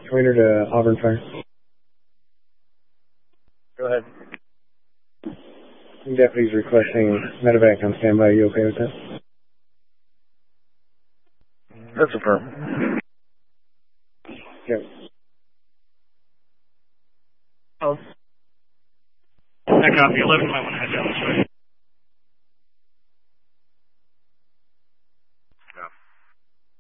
Pointer to Auburn Fire. Go ahead. Deputies requesting medevac on standby. You okay with that? That's affirmed. Yep. Oh. That copy. 11 might want to head down this way.